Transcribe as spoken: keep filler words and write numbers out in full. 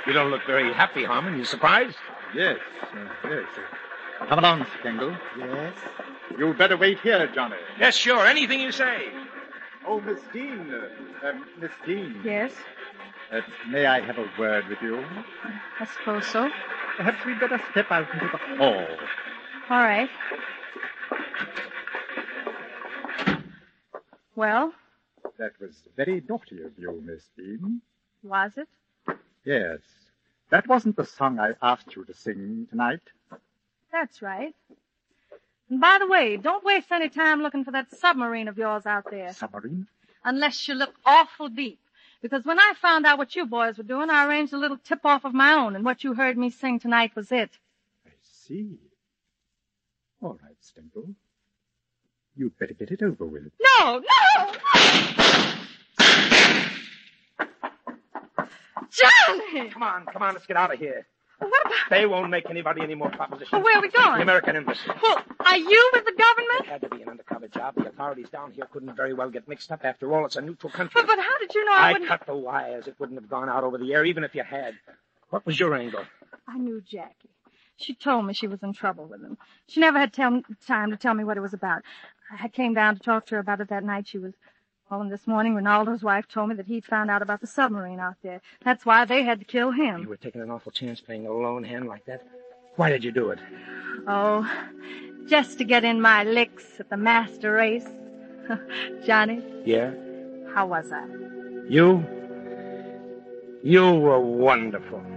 You don't look very happy, Harmon. You surprised? Yes, uh, yes. Uh, come along, Stengel. Yes? You'd better wait here, Johnny. Yes, sure. Anything you say. Oh, Miss Dean. Uh, um, Miss Dean. Yes? Uh, may I have a word with you? I suppose so. Perhaps we'd better step out into the hall. All right. Well? That was very naughty of you, Miss Dean. Was it? Yes. That wasn't the song I asked you to sing tonight. That's right. And by the way, don't waste any time looking for that submarine of yours out there. Submarine? Unless you look awful deep. Because when I found out what you boys were doing, I arranged a little tip-off of my own, and what you heard me sing tonight was it. I see. All right, Stengel. You'd better get it over with. No, no! Johnny! Come on, come on, let's get out of here. Well, what about... They won't make anybody any more propositions. Well, where are we going? The American Embassy. Well, are you with the government? It had to be an undercover job. The authorities down here couldn't very well get mixed up. After all, it's a neutral country. But, but how did you know I, I wouldn't... cut the wires. It wouldn't have gone out over the air, even if you had. What was your angle? I knew Jackie. She told me she was in trouble with him. She never had tell, time to tell me what it was about. I came down to talk to her about it that night. She was... Well, and this morning, Ronaldo's wife told me that he'd found out about the submarine out there. That's why they had to kill him. You were taking an awful chance playing a lone hand like that. Why did you do it? Oh, just to get in my licks at the master race. Johnny? Yeah? How was I? You? You were wonderful.